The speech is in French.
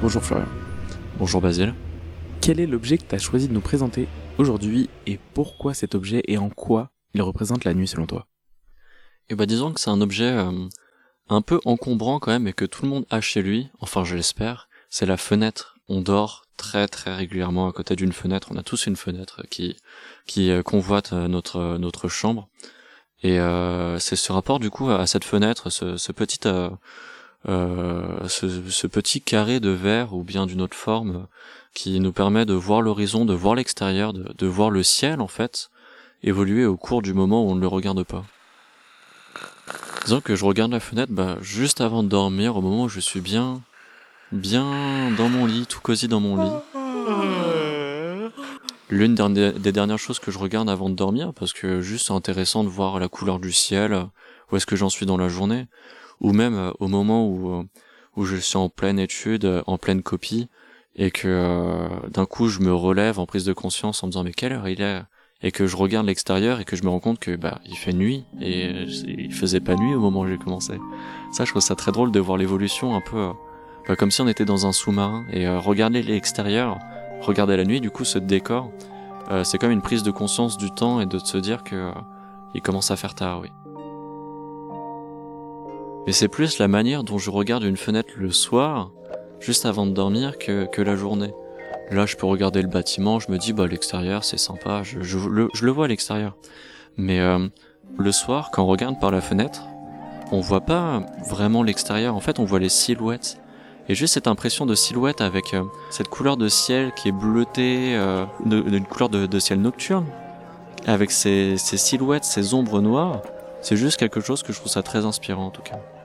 Bonjour Florian. Bonjour Basile. Quel est l'objet que tu as choisi de nous présenter aujourd'hui et pourquoi cet objet et en quoi il représente la nuit selon toi? Disons que c'est un objet un peu encombrant quand même et que tout le monde a chez lui, enfin je l'espère, c'est la fenêtre. On dort très très régulièrement à côté d'une fenêtre, on a tous une fenêtre qui convoite notre chambre. Et c'est ce rapport du coup à cette fenêtre, ce petit carré de verre ou bien d'une autre forme qui nous permet de voir l'horizon, de voir l'extérieur, de voir le ciel en fait évoluer au cours du moment où on ne le regarde pas. Disons que je regarde la fenêtre juste avant de dormir, au moment où je suis bien dans mon lit, tout cosy dans mon lit. L'une des dernières choses que je regarde avant de dormir, parce que juste c'est intéressant de voir la couleur du ciel, où est-ce que j'en suis dans la journée, ou même au moment où je suis en pleine étude, en pleine copie, et que d'un coup je me relève en prise de conscience en me disant mais quelle heure il est, et que je regarde l'extérieur et que je me rends compte que il fait nuit, et il faisait pas nuit au moment où j'ai commencé. Ça, je trouve ça très drôle de voir l'évolution un peu comme si on était dans un sous-marin, et regarder l'extérieur, regarder la nuit, du coup ce décor, c'est comme une prise de conscience du temps et de se dire que il commence à faire tard, oui. Mais c'est plus la manière dont je regarde une fenêtre le soir, juste avant de dormir, que la journée. Là, je peux regarder le bâtiment, je me dis, l'extérieur, c'est sympa, je le vois à l'extérieur. Mais le soir, quand on regarde par la fenêtre, on voit pas vraiment l'extérieur, en fait, on voit les silhouettes. Et juste cette impression de silhouette avec cette couleur de ciel qui est bleutée, d'une couleur de ciel nocturne, avec ces silhouettes, ces ombres noires, c'est juste quelque chose que je trouve ça très inspirant en tout cas.